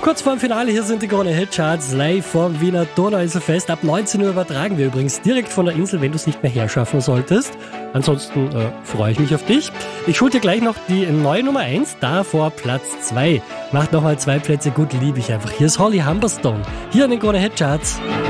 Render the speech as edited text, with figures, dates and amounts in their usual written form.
Kurz vorm Finale, hier sind die Krone Hit Charts live vom Wiener Donauinselfest. Ab 19 Uhr übertragen wir übrigens direkt von der Insel, wenn du es nicht mehr herschaffen solltest. Ansonsten freue ich mich auf dich. Ich schuld dir gleich noch die neue Nummer 1, davor Platz 2. Macht nochmal 2 Plätze gut, liebe ich einfach. Hier ist Holly Humberstone, hier an den Krone Hit Charts.